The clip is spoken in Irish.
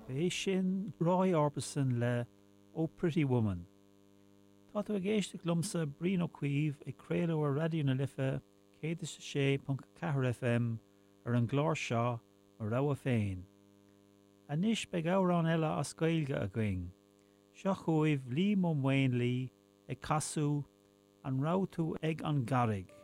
Bé sin Roy Orbison le O Pretty Woman. Tá tú a géiste glumsa brín ó cuíomh ag créalú a radio na lifa 106.4 FM ar an glór seo mar rá a féin. Anis be gárán eile a scailge a going. Seo chuaibh Lí Mo Mhain Lí ag casú an rá tú ag an garrig.